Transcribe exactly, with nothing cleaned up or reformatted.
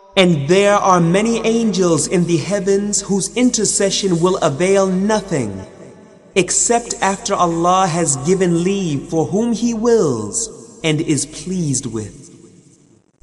And there are many angels in the heavens whose intercession will avail nothing, except after Allah has given leave for whom He wills and is pleased with.